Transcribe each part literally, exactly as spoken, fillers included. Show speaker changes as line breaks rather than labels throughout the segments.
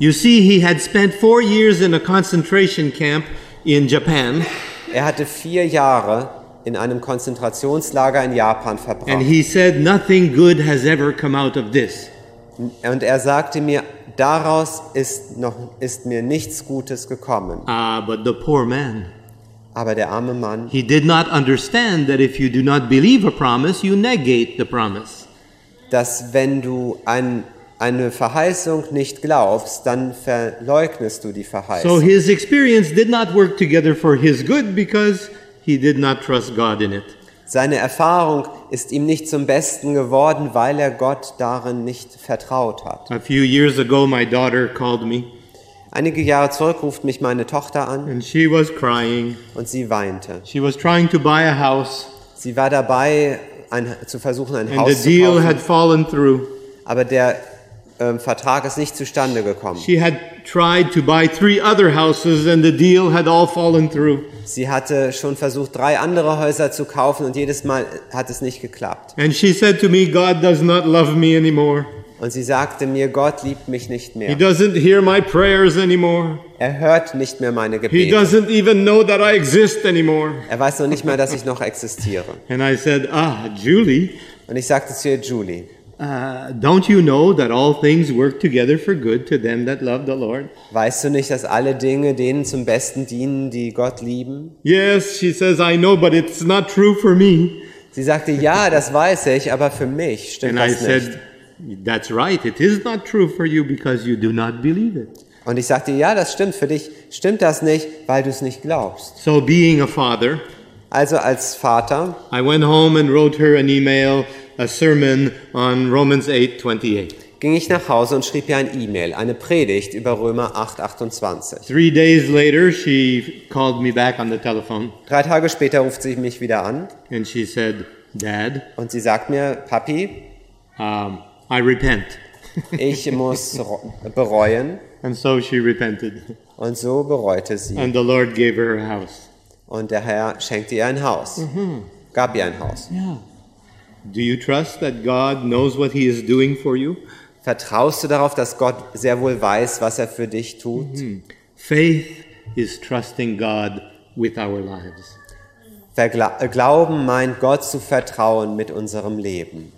You see, he had spent four years in a concentration camp in Japan.
Er hatte vier Jahre in einem Konzentrationslager in Japan
And
verbracht.
he said, nothing good has ever come out of this.
Und er sagte mir, daraus ist, noch, ist mir nichts Gutes gekommen.
Ah, but the poor man,
Aber der arme Mann,
he did not understand that if you do not believe a promise, you negate the promise.
dass wenn du ein, eine Verheißung nicht glaubst, dann verleugnest du die
So
Verheißung.
his experience did not work together for his good because he did not trust God in it.
Seine Erfahrung ist ihm nicht zum Besten geworden, weil er Gott darin nicht vertraut hat.
A few years ago, my daughter called me,
Einige Jahre zurück ruft mich meine Tochter an
and she was crying.
und sie weinte.
She was trying to buy a house,
Sie war dabei, ein, zu versuchen, ein
and the
Haus zu
deal
kaufen,
had fallen through.
aber der ähm, Vertrag ist nicht zustande gekommen.
She had tried to buy three other houses, and the deal had all fallen through.
Sie hatte schon versucht, drei andere Häuser zu kaufen und jedes Mal hat es nicht geklappt.
And she said to me, God does not love me anymore.
Und sie sagte mir, Gott liebt mich nicht
He
mehr.
doesn't hear my prayers anymore.
Er hört nicht mehr meine
He
Gebete.
doesn't even know that I exist anymore.
Er weiß noch nicht mehr, dass ich noch existiere.
And I said, ah, Julie,
Und ich sagte zu ihr, Julie,
uh, don't you know that all things work together for good to them that love the Lord?
weißt du nicht, dass alle Dinge denen zum Besten dienen, die Gott lieben?
Yes, she says, I know, but it's not true for me.
Sie sagte, ja, das weiß ich, aber für mich stimmt
And I
das nicht.
said, that's right, it is not true for you because you do not believe it.
Und ich sagte, ja, das stimmt, für dich stimmt das nicht, weil du es nicht glaubst.
So being a father,
Also als Vater
I went home and wrote her an email, a sermon on Romans eight twenty-eight.
ging ich nach Hause und schrieb ihr ein E-Mail, eine Predigt über Römer acht achtundzwanzig.
Three days later, she called me back on the telephone
Drei Tage später ruft sie mich wieder an
and she said, Dad,
und sie sagt mir, Papi,
um, I repent.
ich muss ro- bereuen.
And so she repented.
Und so bereute sie.
And the Lord gave her a house.
Und der Herr schenkte ihr ein Haus, gab ihr ein Haus.
Yeah. Do you trust that God knows what He is doing for you?
Vertraust du darauf, dass Gott sehr wohl weiß, was er für dich tut?
Faith is trusting God with our lives.
Vergla- äh, Glauben meint, Gott zu vertrauen mit unserem Leben.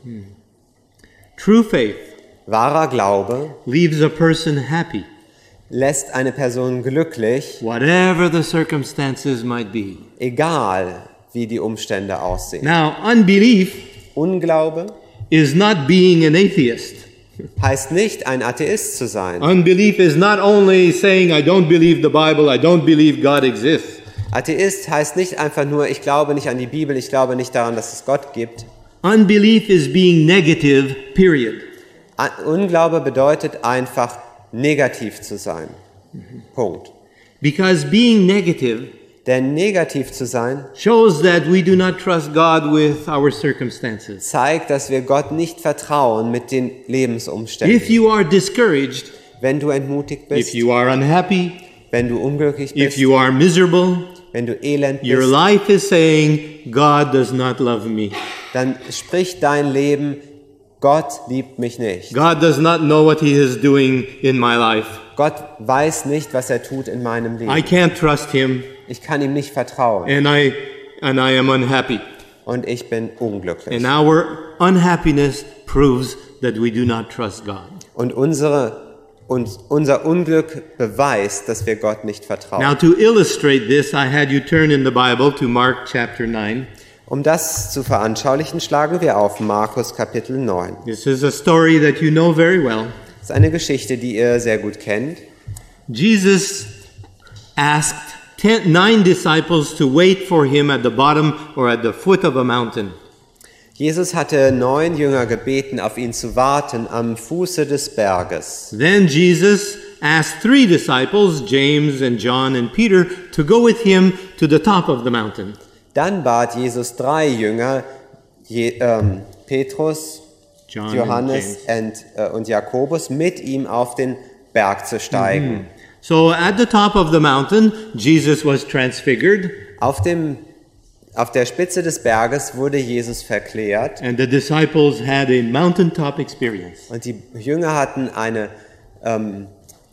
True faith
Wahrer Glaube
leaves a person happy,
lässt eine Person glücklich,
whatever the circumstances might be.
egal wie die Umstände aussehen.
Now, unbelief
Unglaube
is not being an atheist.
heißt nicht, ein Atheist zu sein.
Unbelief is not only saying, I don't believe the Bible, I don't believe God exists.
Atheist heißt nicht einfach nur, ich glaube nicht an die Bibel, ich glaube nicht daran, dass es Gott gibt.
Unbelief is being negative, period.
A- Unglaube bedeutet einfach, negativ zu sein. Punkt.
Because being negative
Denn negativ zu sein
shows that we do not trust God with our circumstances.
zeigt, dass wir Gott nicht vertrauen mit den
If
Lebensumständen.
you are discouraged,
Wenn du entmutigt
if
bist,
you are unhappy,
wenn du unglücklich
if
bist,
you are miserable,
wenn du elend
your
bist,
life is saying, God does not love me.
dann spricht dein Leben, Gott liebt mich nicht.
God does not know what He is doing in my life.
Gott weiß nicht, was er tut in meinem
I
Leben.
can't trust Him,
Ich kann ihm nicht vertrauen
and I and I am unhappy.
und ich bin unglücklich.
And our unhappiness proves that we do not trust God.
Und unsere, uns, unser Unglück beweist, dass wir Gott nicht vertrauen.
Now, to illustrate this, I had you turn in the Bible to Mark chapter nine.
Um das zu veranschaulichen, schlagen wir auf Markus Kapitel neun.
This is a story that you know very well.
Das ist eine Geschichte, die ihr sehr gut kennt.
Jesus asked ten, nine disciples to wait for him at the bottom or at the foot of a mountain.
Jesus hatte neun Jünger gebeten, auf ihn zu warten am Fuße des Berges.
Then Jesus asked three disciples, James and John and Peter, to go with him to the top of the mountain.
Dann bat Jesus drei Jünger, Je, ähm, Petrus,
John and
Johannes
James.
und, äh, und Jakobus, mit ihm auf den Berg zu steigen.
So at the top of the mountain, Jesus was transfigured,
Auf, dem, auf der Spitze des Berges wurde Jesus verklärt
and the disciples had a mountaintop experience.
und die Jünger hatten eine ähm,